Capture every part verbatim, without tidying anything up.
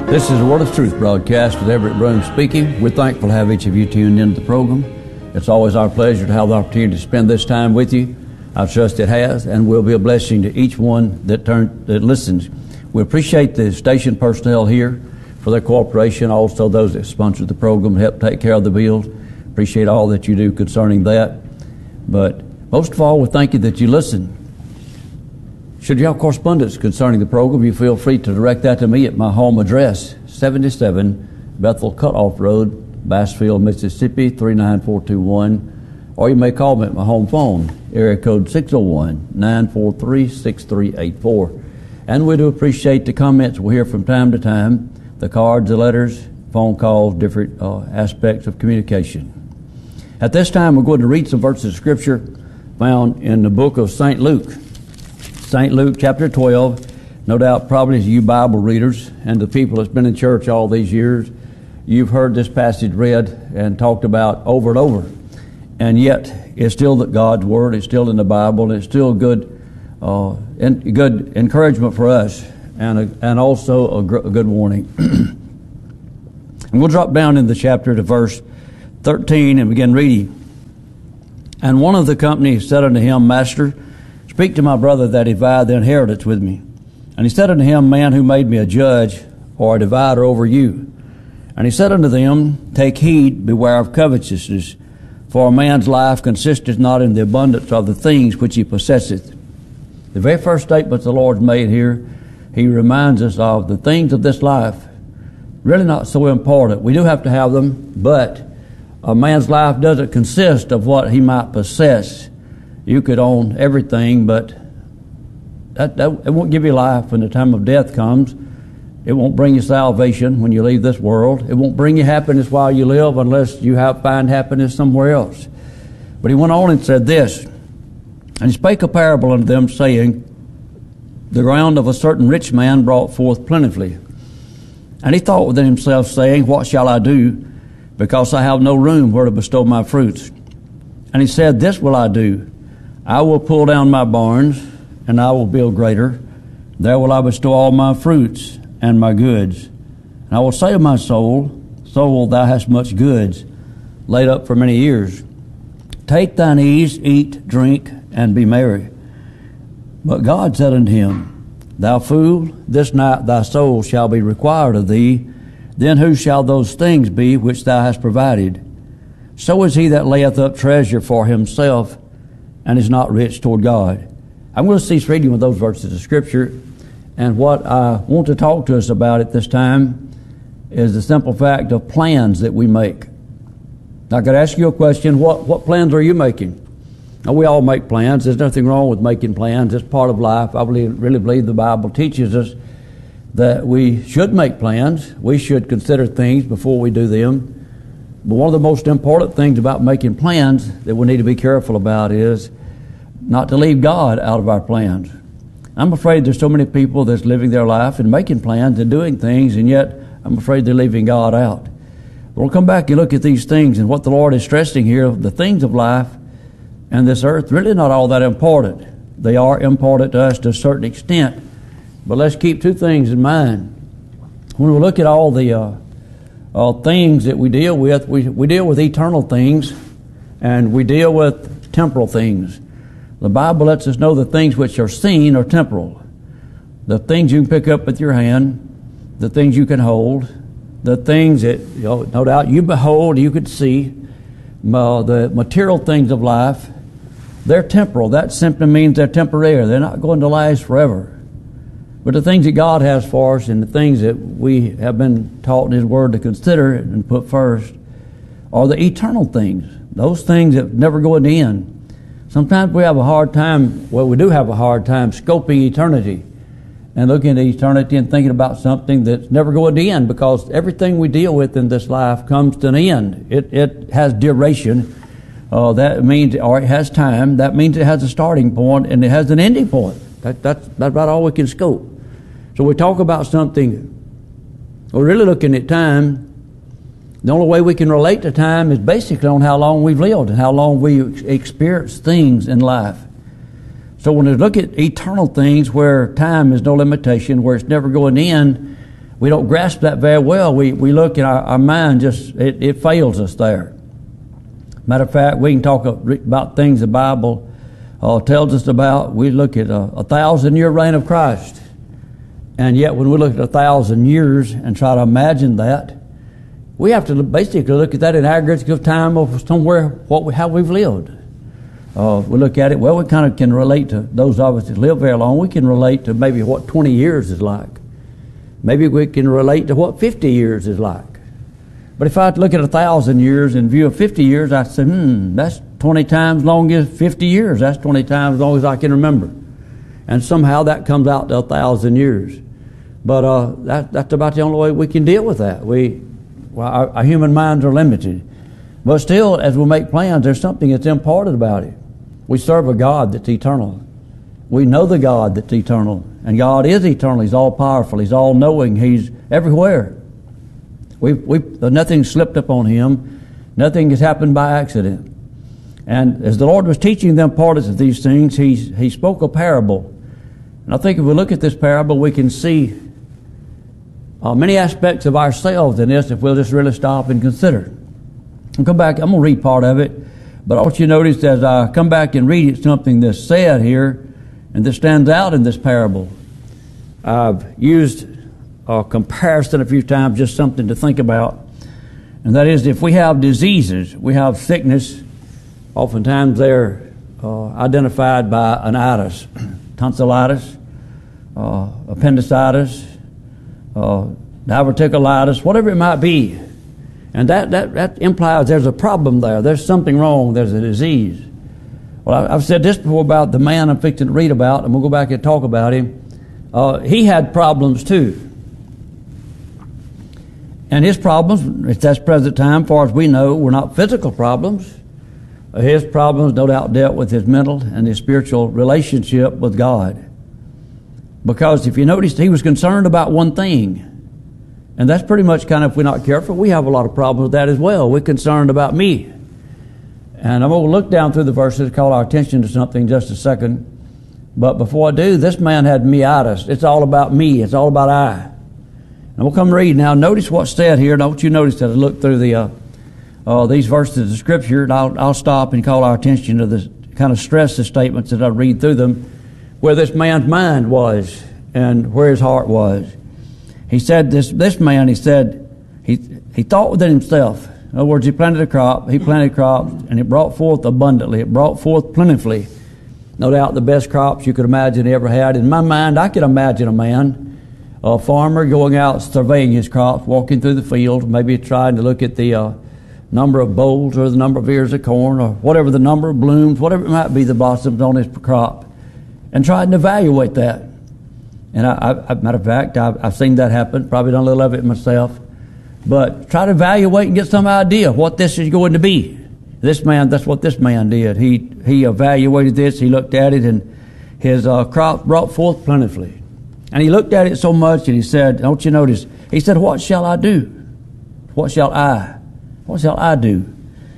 This is the Word of Truth broadcast with Everett Broom speaking. We're thankful to have each of you tuned into the program. It's always our pleasure to have the opportunity to spend this time with you. I trust it has and will be a blessing to each one that turn, that listens. We appreciate the station personnel here for their cooperation, also those that sponsor the program and help take care of the bills. Appreciate all that you do concerning that. But most of all, we thank you that you listen. Should you have correspondence concerning the program, you feel free to direct that to me at my home address, seventy-seven Bethel Cutoff Road, Bassfield, Mississippi, three nine four two one. Or you may call me at my home phone, area code six oh one, nine four three, six three eight four. And we do appreciate the comments we hear from time to time, the cards, the letters, phone calls, different uh, aspects of communication. At this time, we're going to read some verses of Scripture found in the book of Saint Luke. Saint Luke chapter twelve. No doubt probably as you Bible readers and the people that's been in church all these years, you've heard this passage read and talked about over and over. And yet it's still God's Word, it's still in the Bible, and it's still good uh, and good encouragement for us and a, and also a, gr- a good warning. And we'll drop down in the chapter to verse thirteen and begin reading. And one of the company said unto him, Master, speak to my brother that he divide the inheritance with me. And he said unto him, Man, who made me a judge or a divider over you? And he said unto them, Take heed, beware of covetousness, for a man's life consisteth not in the abundance of the things which he possesseth. The very first statement the Lord made here, he reminds us of the things of this life, really not so important. We do have to have them, but a man's life doesn't consist of what he might possess. You could own everything, but that, that it won't give you life when the time of death comes. It won't bring you salvation when you leave this world. It won't bring you happiness while you live unless you have find happiness somewhere else. But he went on and said this, And he spake a parable unto them, saying, The ground of a certain rich man brought forth plentifully. And he thought within himself, saying, What shall I do, because I have no room where to bestow my fruits? And he said, This will I do. I will pull down my barns, and I will build greater. There will I bestow all my fruits and my goods. And I will say to my soul, Soul, thou hast much goods laid up for many years. Take thine ease, eat, drink, and be merry. But God said unto him, Thou fool, this night thy soul shall be required of thee. Then whose shall those things be which thou hast provided? So is he that layeth up treasure for himself, and is not rich toward God. I'm going to cease reading with those verses of Scripture, and what I want to talk to us about at this time is the simple fact of plans that we make. Now, I could ask you a question, what, what plans are you making? Now, we all make plans. There's nothing wrong with making plans. It's part of life. I believe, really believe the Bible teaches us that we should make plans. We should consider things before we do them. But one of the most important things about making plans that we need to be careful about is not to leave God out of our plans. I'm afraid there's so many people that's living their life and making plans and doing things, and yet I'm afraid they're leaving God out. We'll come back and look at these things and what the Lord is stressing here, the things of life and this earth, really not all that important. They are important to us to a certain extent, but let's keep two things in mind. When we look at all the uh, Uh, things that we deal with, we, we deal with eternal things and we deal with temporal things. The Bible lets us know the things which are seen are temporal. The things you can pick up with your hand, the things you can hold, the things that, you know, no doubt you behold, you could see, uh, the material things of life, they're temporal. That simply means they're temporary. They're not going to last forever. But the things that God has for us and the things that we have been taught in His Word to consider and put first are the eternal things, those things that never go to the end. Sometimes we have a hard time, well, we do have a hard time scoping eternity and looking at eternity and thinking about something that's never going to the end, because everything we deal with in this life comes to an end. It, it has duration. Uh, that means, or it has time. That means it has a starting point and it has an ending point. That, that's, that's about all we can scope. So we talk about something, we're really looking at time. The only way we can relate to time is basically on how long we've lived and how long we experience things in life. So when we look at eternal things where time is no limitation, where it's never going to end, we don't grasp that very well. We we look at our, our mind, just it, it fails us there. Matter of fact, we can talk about things the Bible uh, tells us about. We look at a, a thousand year reign of Christ, and yet when we look at a thousand years and try to imagine that, we have to basically look at that in aggregate of time of somewhere what we, how we've lived. Uh, we look at it, well, we kind of can relate to those of us that live very long. We can relate to maybe what twenty years is like. Maybe we can relate to what fifty years is like. But if I look at a thousand years in view of fifty years, I say, hmm, that's twenty times long as fifty years. That's twenty times as long as I can remember. And somehow that comes out to a thousand years. But uh, that, that's about the only way we can deal with that. We, well, our, our human minds are limited. But still, as we make plans, there's something that's important about it. We serve a God that's eternal. We know the God that's eternal. And God is eternal. He's all-powerful. He's all-knowing. He's everywhere. We, we, nothing slipped up on Him. Nothing has happened by accident. And as the Lord was teaching them parts of these things, He, he spoke a parable. And I think if we look at this parable, we can see uh, many aspects of ourselves in this if we'll just really stop and consider. I'll come back. I'm going to read part of it. But I want you to notice as I come back and read it, something that's said here and that stands out in this parable. I've used a comparison a few times, just something to think about. And that is, if we have diseases, we have sickness, oftentimes they're uh, identified by an itis, tonsillitis, uh, appendicitis, uh, diverticulitis, whatever it might be. And that, that, that implies there's a problem there. There's something wrong. There's a disease. Well, I've said this before about the man I'm fixing to read about, and we'll go back and talk about him. Uh, he had problems too. And his problems, at this present time, as far as we know, were not physical problems. His problems, no doubt, dealt with his mental and his spiritual relationship with God. Because if you noticed, he was concerned about one thing. And that's pretty much kind of, if we're not careful, we have a lot of problems with that as well. We're concerned about me. And I'm going to look down through the verses, call our attention to something in just a second. But before I do, this man had meitis. It's all about me. It's all about I. And we'll come read now. Notice what's said here. Don't you notice that I look through the uh, uh, these verses of Scripture, and I'll, I'll stop and call our attention to the kind of stress the statements as I read through them, where this man's mind was and where his heart was. He said, this this man, he said, he he thought within himself. In other words, he planted a crop, he planted crops, and it brought forth abundantly. It brought forth plentifully. No doubt the best crops you could imagine he ever had. In my mind, I could imagine a man, a farmer going out surveying his crops, walking through the field, maybe trying to look at the uh, number of bolls or the number of ears of corn or whatever the number of blooms, whatever it might be, the blossoms on his crop, and trying to evaluate that. And I, I, matter of fact, I've, I've seen that happen, probably done a little of it myself. But try to evaluate and get some idea of what this is going to be. This man, that's what this man did. He he evaluated this, he looked at it, and his uh, crop brought forth plentifully. And he looked at it so much, and he said, don't you notice, he said, what shall I do? What shall I? What shall I do?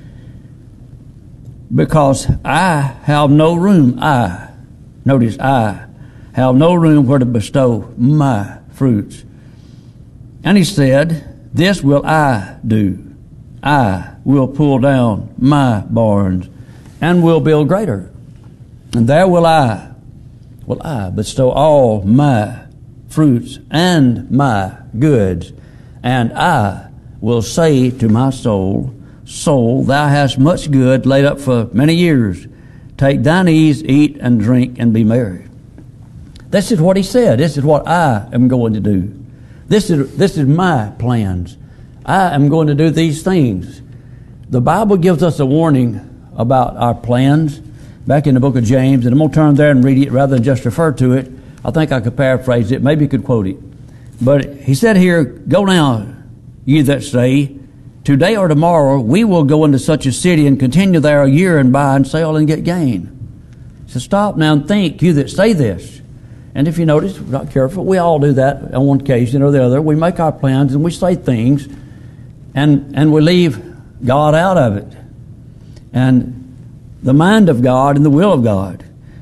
Because I have no room, I, notice I, have no room where to bestow my fruits. And he said, this will I do. I will pull down my barns and will build greater. And there will I, will I bestow all my fruits and my goods. And I will say to my soul, soul, thou hast much good laid up for many years. Take thine ease, eat and drink and be merry. This is what he said. This is what I am going to do. This is this is my plans. I am going to do these things. The Bible gives us a warning about our plans back in the book of James, and I'm going to turn there and read it rather than just refer to it. I think I could paraphrase it. Maybe you could quote it. But he said here, go now, ye that say, today or tomorrow we will go into such a city and continue there a year and buy and sell and get gain. So stop now and think, you that say this. And if you notice, we're not careful, we all do that on one occasion or the other. We make our plans and we say things, and, and we leave God out of it. And the mind of God and the will of God.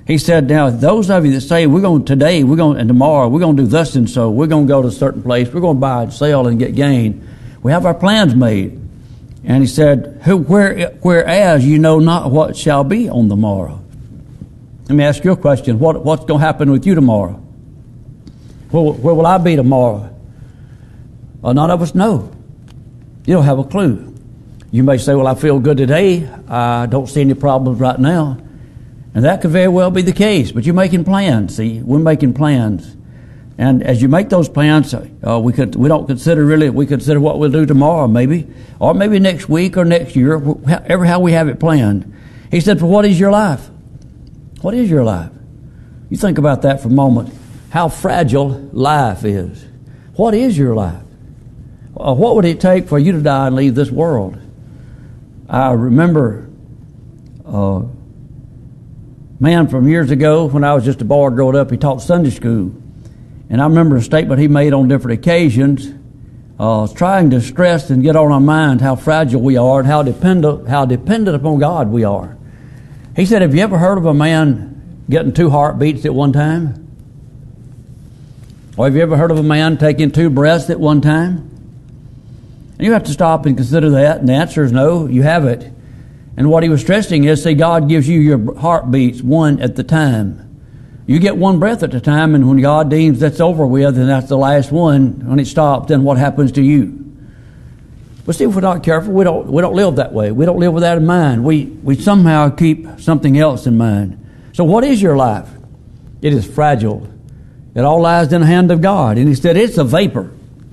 He said, now, those of you that say, we're going today, we're going, and tomorrow, we're going to do thus and so, we're going to go to a certain place, we're going to buy and sell and get gain. We have our plans made. And he said, Who, where, whereas you know not what shall be on the morrow. Let me ask you a question. What, what's going to happen with you tomorrow? Where, where will I be tomorrow? Well, none of us know. You don't have a clue. You may say, well, I feel good today. I don't see any problems right now. And that could very well be the case, but you're making plans. See, we're making plans. And as you make those plans, uh, we could, we don't consider really, we consider what we'll do tomorrow maybe, or maybe next week or next year, however how we have it planned. He said, for what is your life? What is your life? You think about that for a moment, how fragile life is. What is your life? Uh, what would it take for you to die and leave this world? I remember uh, a man from years ago when I was just a boy growing up, he taught Sunday school. And I remember a statement he made on different occasions, uh, trying to stress and get on our mind how fragile we are and how dependent, how dependent upon God we are. He said, have you ever heard of a man getting two heartbeats at one time? Or have you ever heard of a man taking two breaths at one time? And you have to stop and consider that, and the answer is no, you haven't. And what he was stressing is, see, God gives you your heartbeats one at the time. You get one breath at a time, and when God deems that's over with, and that's the last one, when it stops, then what happens to you? But see, if we're not careful, we don't we don't live that way. We don't live with that in mind. We we somehow keep something else in mind. So what is your life? It is fragile. It all lies in the hand of God. And he said, it's a vapor.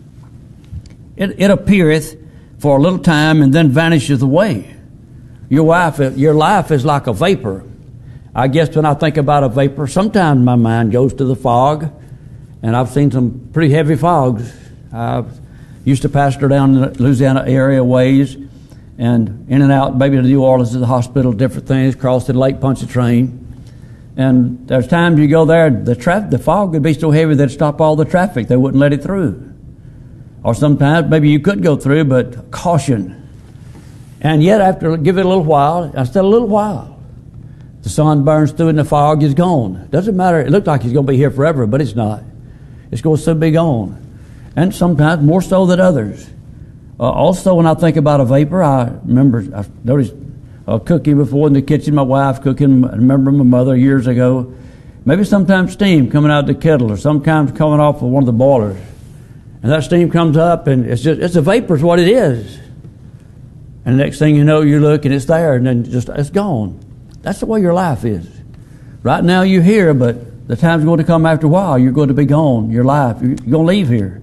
It, it appeareth for a little time and then vanisheth away. Your wife, your life is like a vapor. I guess when I think about a vapor, sometimes my mind goes to the fog, and I've seen some pretty heavy fogs. I used to pastor down in the Louisiana area ways, and in and out, maybe to New Orleans to the hospital, different things, crossing Lake Pontchartrain. And there's times you go there, the traffic, the fog would be so heavy they'd stop all the traffic. They wouldn't let it through. Or sometimes maybe you could go through, but caution. And yet after, give it a little while, I said a little while, the sun burns through and the fog is gone. Doesn't matter. It looks like it's going to be here forever, but it's not. It's going to soon be gone. And sometimes more so than others. Uh, also, when I think about a vapor, I remember, I noticed uh, cooking before in the kitchen, my wife cooking, I remember my mother years ago. Maybe sometimes steam coming out of the kettle or sometimes coming off of one of the boilers. And that steam comes up and it's just, it's a vapor is what it is. And the next thing you know, you look and it's there and then just, it's gone. That's the way your life is. Right now you're here, but the time's going to come after a while. You're going to be gone. Your life, you're going to leave here.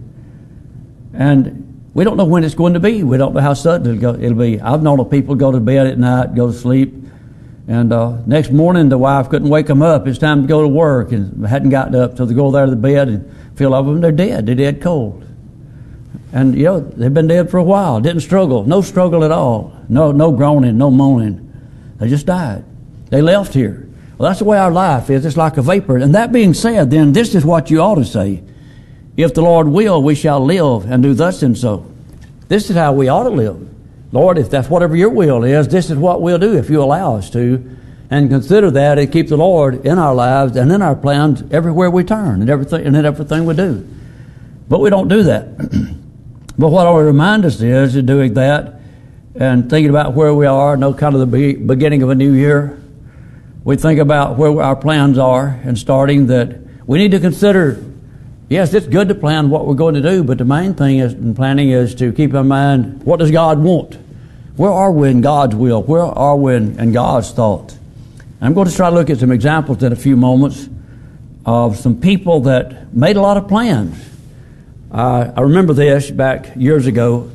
And we don't know when it's going to be. We don't know how sudden it'll, go, it'll be. I've known of people go to bed at night, go to sleep, and uh, next morning the wife couldn't wake them up. It's time to go to work, and hadn't gotten up, so they go there to the bed and feel of them, they're dead. They're dead cold. And, you know, they've been dead for a while. Didn't struggle. No struggle at all. No, no groaning, no moaning. They just died. They left here. Well, that's the way our life is. It's like a vapor. And that being said, then this is what you ought to say. If the Lord will, we shall live and do thus and so. This is how we ought to live. Lord, if that's whatever your will is, this is what we'll do if you allow us to. And consider that and keep the Lord in our lives and in our plans everywhere we turn and everything and in everything we do. But we don't do that. But what I want to remind us is, is doing that and thinking about where we are, no kind of the beginning of a new year. We think about where our plans are and starting that we need to consider, yes, it's good to plan what we're going to do, but the main thing is, in planning is to keep in mind, what does God want? Where are we in God's will? Where are we in, in God's thought? And I'm going to try to look at some examples in a few moments of some people that made a lot of plans. Uh, I remember this back years ago.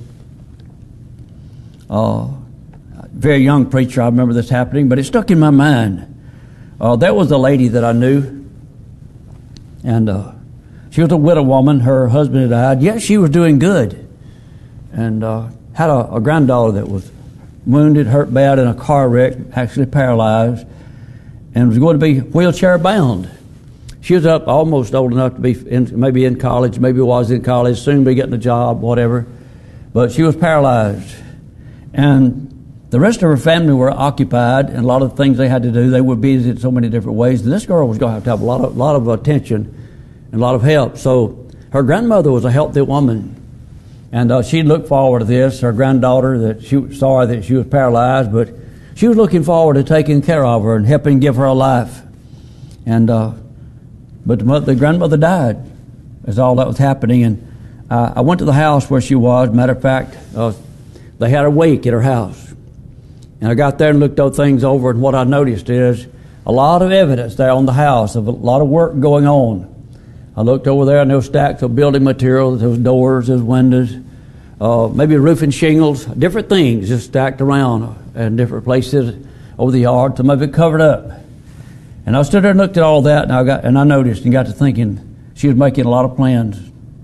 Uh, very young preacher, I remember this happening, but it stuck in my mind. Uh, there was a lady that I knew, and uh, she was a widow woman. Her husband had died. Yes, she was doing good, and uh, had a, a granddaughter that was wounded, hurt bad in a car wreck, actually paralyzed, and was going to be wheelchair bound. She was up almost old enough to be in, maybe in college, maybe was in college, soon be getting a job, whatever. But she was paralyzed. And The rest of her family were occupied, and a lot of things they had to do. They were busy in so many different ways. And this girl was going to have to have a lot of, lot of attention and a lot of help. So her grandmother was a healthy woman. And uh, she looked forward to this. Her granddaughter, that she was sorry that she was paralyzed, but she was looking forward to taking care of her and helping give her a life. And uh, but the, mother, the grandmother died as all that was happening. And uh, I went to the house where she was. Matter of fact, uh, they had a wake at her house. And I got there and looked those things over, and what I noticed is a lot of evidence there on the house of a lot of work going on. I looked over there, and there were stacks of building materials, there was doors, there was windows, uh, maybe roofing shingles, different things just stacked around in different places over the yard, some of it covered up. And I stood there and looked at all that, and I got and I noticed and got to thinking she was making a lot of plans.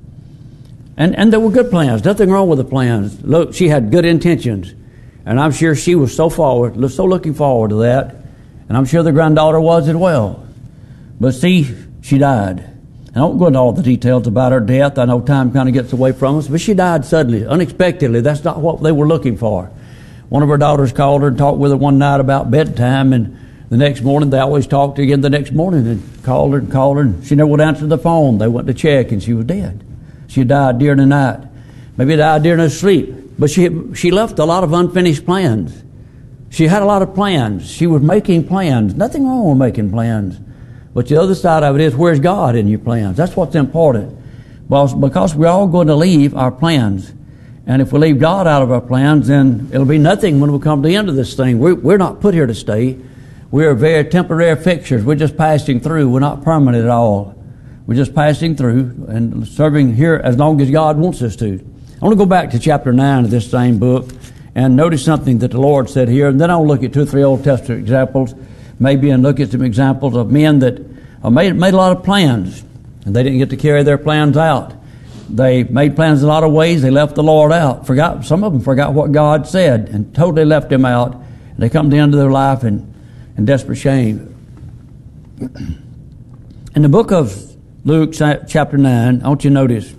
And and there were good plans, nothing wrong with the plans. Look, she had good intentions. And I'm sure she was so forward, so looking forward to that. And I'm sure the granddaughter was as well. But see, she died. I don't go into all the details about her death. I know time kind of gets away from us. But she died suddenly, unexpectedly. That's not what they were looking for. One of her daughters called her and talked with her one night about bedtime. And the next morning, they always talked again the next morning and called her and called her. And she never would answer the phone. They went to check, and she was dead. She died during the night. Maybe died during her sleep. But she she left a lot of unfinished plans. She had a lot of plans. She was making plans. Nothing wrong with making plans. But the other side of it is, where's God in your plans? That's what's important. Well, because we're all going to leave our plans. And if we leave God out of our plans, then it'll be nothing when we come to the end of this thing. We're, we're not put here to stay. We're very temporary fixtures. We're just passing through. We're not permanent at all. We're just passing through and serving here as long as God wants us to. I want to go back to chapter nine of this same book and notice something that the Lord said here. And then I'll look at two or three Old Testament examples, maybe, and look at some examples of men that uh, made, made a lot of plans, and they didn't get to carry their plans out. They made plans in a lot of ways. They left the Lord out. Forgot Some of them forgot what God said and totally left Him out. And they come to the end of their life in, in desperate shame. In the book of Luke, chapter nine, I want you to notice.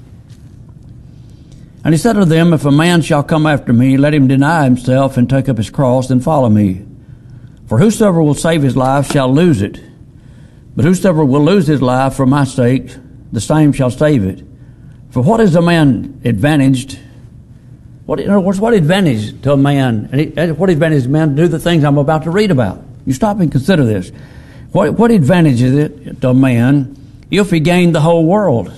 And he said to them, if a man shall come after me, let him deny himself and take up his cross and follow me. For whosoever will save his life shall lose it. But whosoever will lose his life for my sake, the same shall save it. For what is a man advantaged? What, in other words, what advantage to a man? What advantage is a man to do the things I'm about to read about? You stop and consider this. What, what advantage is it to a man if he gained the whole world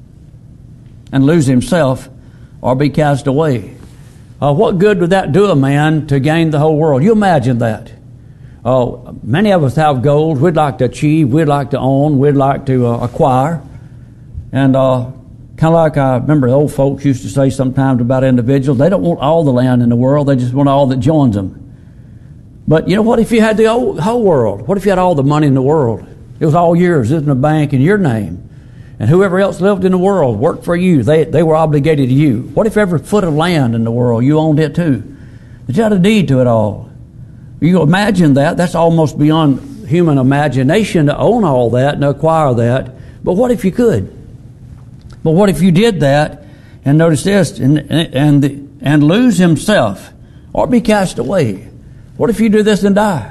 and lose himself, or be cast away? Uh, what good would that do a man to gain the whole world? You imagine that. Uh, many of us have goals we'd like to achieve, we'd like to own, we'd like to uh, acquire. And uh, kind of like I remember the old folks used to say sometimes about individuals, they don't want all the land in the world, they just want all that joins them. But you know what if you had the whole, whole world? What if you had all the money in the world? It was all yours, it was in a bank in your name. And whoever else lived in the world worked for you. They they were obligated to you. What if every foot of land in the world, you owned it too? But you had a deed to it all. You imagine that. That's almost beyond human imagination to own all that and acquire that. But what if you could? But what if you did that, and notice this, and and and lose himself or be cast away? What if you do this and die?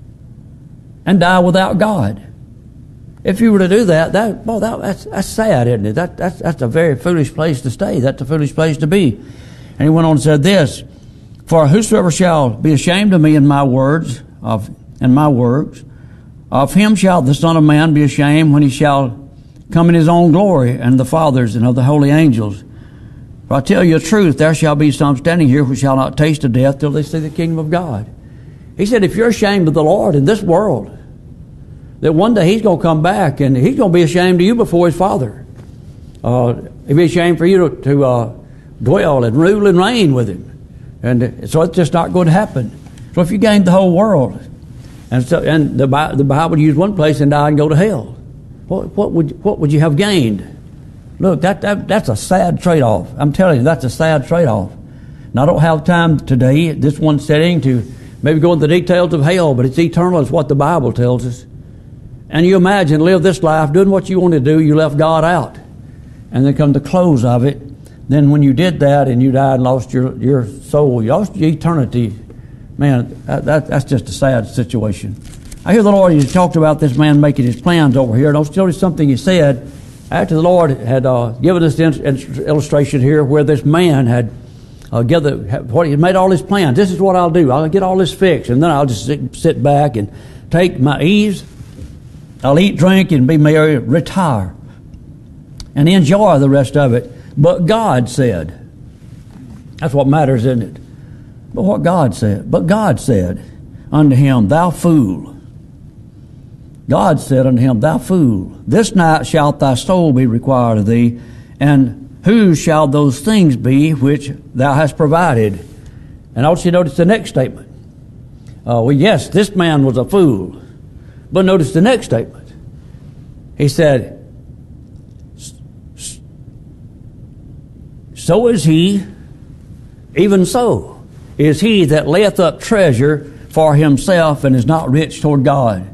And die without God? If you were to do that, that well, that, that's that's sad, isn't it? That that's that's a very foolish place to stay. That's a foolish place to be. And he went on and said this: for whosoever shall be ashamed of me and my words of and my works, of him shall the Son of Man be ashamed when he shall come in his own glory and the Father's and of the holy angels. For I tell you the truth, there shall be some standing here who shall not taste of death till they see the kingdom of God. He said, if you're ashamed of the Lord in this world, that one day He's going to come back and He's going to be ashamed of you before His Father. Uh, He'd be ashamed for you to, to uh, dwell and rule and reign with Him. And so it's just not going to happen. So if you gained the whole world, and so and the, the Bible used one place and die and go to hell, what, what would what would you have gained? Look, that, that that's a sad trade-off. I'm telling you, that's a sad trade-off. Now, I don't have time today, this one setting, to maybe go into the details of hell, but it's eternal. It's what the Bible tells us. And you imagine, live this life, doing what you want to do, you left God out. And then come the close of it. Then when you did that and you died and lost your, your soul, you lost your eternity Man, that, that, that's just a sad situation. I hear the Lord, he talked about this man making his plans over here. And I'll notice something he said after the Lord had uh, given us this illustration here where this man had uh, gathered, what he made all his plans. This is what I'll do. I'll get all this fixed, and then I'll just sit, sit back and take my ease. I'll eat, drink, and be merry, retire, and enjoy the rest of it. But God said, that's what matters, isn't it? But what God said, but God said unto him, thou fool. God said unto him, thou fool, this night shalt thy soul be required of thee, and whose shall those things be which thou hast provided? And also notice the next statement. Uh, well, yes, this man was a fool. But notice the next statement. He said, so is he, even so is he that layeth up treasure for himself and is not rich toward God.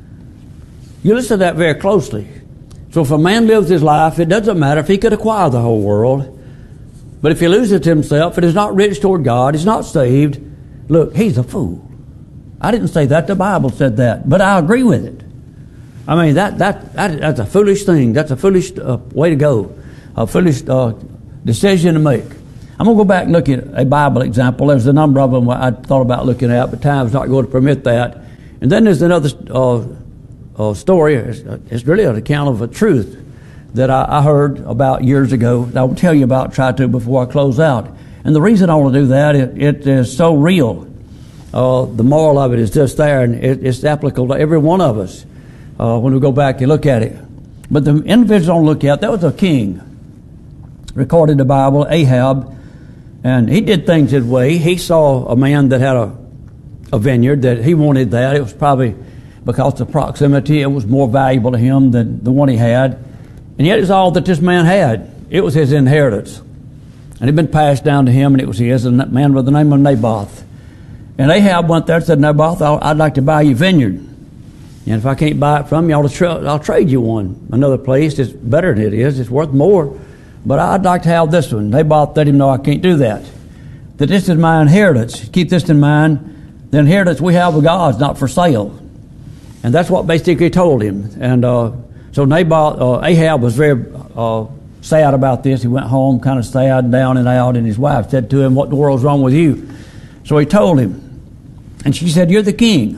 You listen to that very closely. So if a man lives his life, it doesn't matter if he could acquire the whole world. But if he loses himself and is not rich toward God, he's not saved, look, he's a fool. I didn't say that. The Bible said that. But I agree with it. I mean, that, that, that that's a foolish thing. That's a foolish uh, way to go. A foolish uh, decision to make. I'm going to go back and look at a Bible example. There's a number of them I thought about looking at, but time's not going to permit that. And then there's another uh, uh, story. It's, it's really an account of a truth that I, I heard about years ago that I will tell you about, try to, before I close out. And the reason I want to do that, it, it is so real. Uh, the moral of it is just there, and it, it's applicable to every one of us uh, when we go back and look at it. But the individual I want to look at, that was a king. Recorded in the Bible, Ahab, and he did things his way. He saw a man that had a, a vineyard, that he wanted that. It was probably because of proximity, it was more valuable to him than the one he had. And yet it's all that this man had. It was his inheritance. And it had been passed down to him, and it was his, and that man by the name of Naboth. And Ahab went there and said, Naboth, I'd like to buy your vineyard. And if I can't buy it from you, I'll, tra- I'll trade you one. Another place. It's better than it is. It's worth more. But I'd like to have this one. Naboth let him know, I can't do that. That this is my inheritance. Keep this in mind. The inheritance we have with God is not for sale. And that's what basically told him. And uh, so Naboth, uh, Ahab was very uh, sad about this. He went home kind of sad, down and out. And his wife said to him, what the world's wrong with you? So he told him. And she said, you're the king.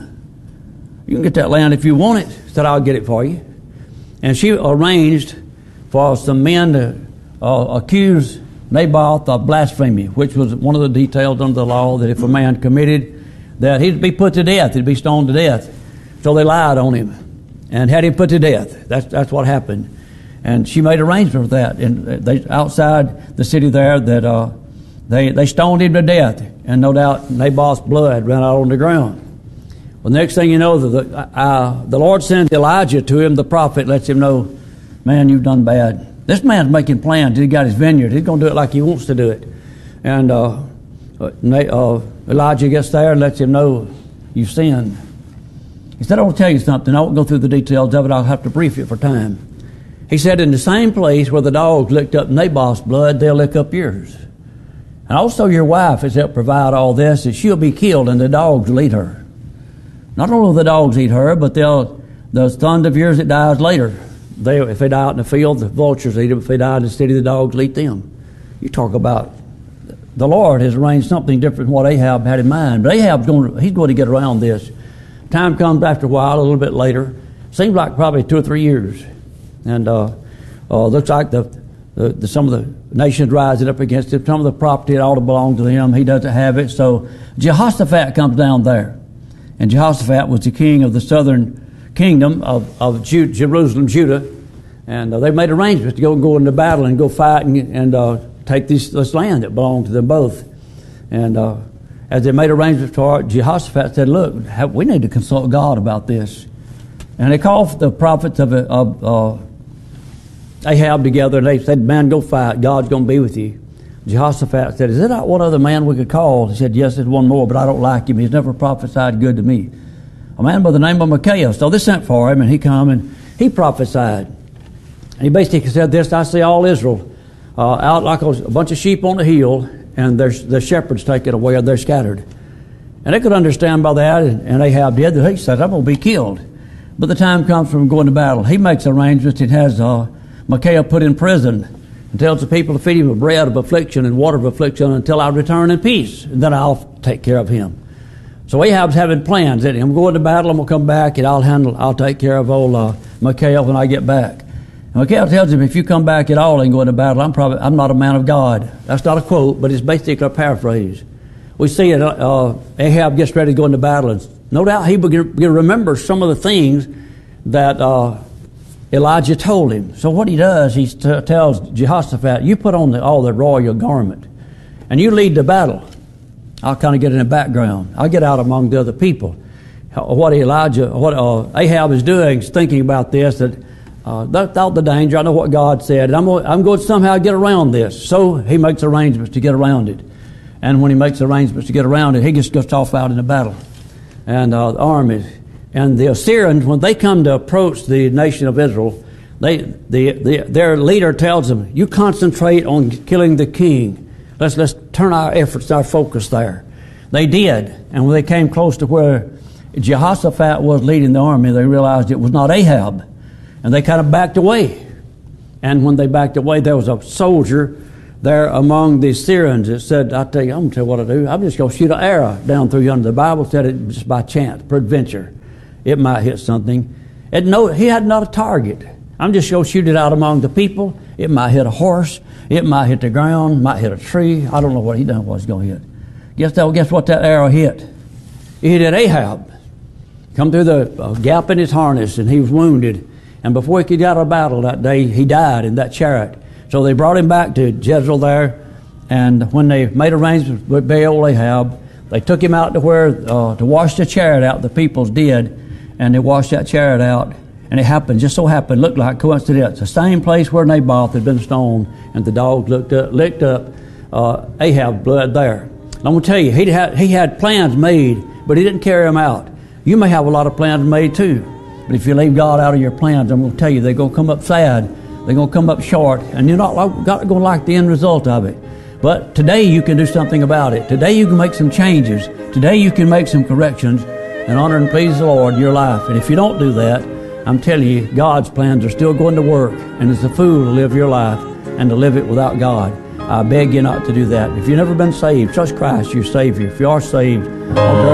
You can get that land if you want it. He said, I'll get it for you. And she arranged for some men to uh, accuse Naboth of blasphemy, which was one of the details under the law, that if a man committed, that he'd be put to death. He'd be stoned to death. So they lied on him and had him put to death. That's that's what happened. And she made arrangements for that. And they outside the city there, that uh, they they stoned him to death. And no doubt Naboth's blood ran out on the ground. Well, next thing you know, the uh, the Lord sends Elijah to him. The prophet lets him know, man, you've done bad. This man's making plans. He got his vineyard. He's going to do it like he wants to do it. And uh, uh, Elijah gets there and lets him know, you've sinned. He said, I want to tell you something. I won't go through the details of it. I'll have to brief you for time. He said, in the same place where the dogs licked up Naboth's blood, they'll lick up yours. And also your wife has helped provide all this, that she'll be killed and the dogs will eat her. Not only will the dogs eat her, but they'll, the son of yours that dies later, they, if they die out in the field, the vultures eat them. If they die in the city, the dogs will eat them. You talk about, the Lord has arranged something different than what Ahab had in mind. But Ahab's going to, he's going to get around this. Time comes after a while, a little bit later. Seems like probably two or three years. And uh, uh, looks like the, the, the some of the nations rising up against him. Some of the property that ought to belong to him, he doesn't have it. So Jehoshaphat comes down there. And Jehoshaphat was the king of the southern kingdom of, of Jude, Jerusalem, Judah. And uh, they made arrangements to go go into battle and go fight and, and uh, take this, this land that belonged to them both. And uh, as they made arrangements for it, Jehoshaphat said, look, have, we need to consult God about this. And they called the prophets of, of uh, Ahab together, and they said, man, go fight. God's going to be with you. Jehoshaphat said, is there not one other man we could call? He said, yes, there's one more, but I don't like him. He's never prophesied good to me. A man by the name of Micaiah. So they sent for him, and he come and he prophesied. And he basically said this, I see all Israel uh, out like a bunch of sheep on a hill, and their, their shepherds taken away, or they're scattered. And they could understand by that, and, and Ahab did, that he said, I'm going to be killed. But the time comes from going to battle. He makes arrangements and has uh, Micaiah put in prison and tells the people to feed him with bread of affliction and water of affliction until I return in peace, and then I'll take care of him. So Ahab's having plans. That I'm going to battle, I'm going to come back, and I'll handle, I'll take care of old uh, Micaiah when I get back. And Micaiah tells him, if you come back at all and go into battle, I'm probably I'm not a man of God. That's not a quote, but it's basically a paraphrase. We see it. Uh, Ahab gets ready to go into battle, and no doubt he begin to remember some of the things that uh, Elijah told him. So what he does, he t- tells Jehoshaphat, you put on the, all the royal garment, and you lead the battle. I'll kind of get in the background. I'll get out among the other people. What Elijah, what uh, Ahab is doing is thinking about this, that uh, without the danger, I know what God said, and I'm going, I'm going to somehow get around this. So he makes arrangements to get around it. And when he makes arrangements to get around it, he just goes off out in the battle. And uh, the armies. And the Assyrians, when they come to approach the nation of Israel, they, the, the, their leader tells them, you concentrate on killing the king. Let's, let's turn our efforts, our focus there. They did. And when they came close to where Jehoshaphat was leading the army, they realized it was not Ahab. And they kind of backed away. And when they backed away, there was a soldier there among the Assyrians that said, I tell you, I'm going to tell you what I do. I'm just going to shoot an arrow down through yonder. The Bible said it just by chance, peradventure. It might hit something. And no, he had not a target. I'm just going to shoot it out among the people. It might hit a horse. It might hit the ground. Might hit a tree. I don't know what he done was going to hit. Guess that, guess what that arrow hit? It hit Ahab. Come through the uh, gap in his harness, and he was wounded. And before he could get out of battle that day, he died in that chariot. So they brought him back to Jezreel there, and when they made arrangements with Baal Ahab, they took him out to where uh, to wash the chariot out. The peoples did, and they washed that chariot out. And it happened, just so happened, looked like coincidence, the same place where Naboth had been stoned, and the dogs looked up, licked up uh, Ahab's blood there. And I'm going to tell you, he had, he had plans made, but he didn't carry them out. You may have a lot of plans made too, but if you leave God out of your plans, I'm going to tell you, they're going to come up sad, they're going to come up short, and you're not going to like the end result of it. But today you can do something about it. Today you can make some changes. Today you can make some corrections and honor and please the Lord in your life. And if you don't do that, I'm telling you, God's plans are still going to work, and it's a fool to live your life and to live it without God. I beg you not to do that. If you've never been saved, trust Christ your Savior. If you are saved,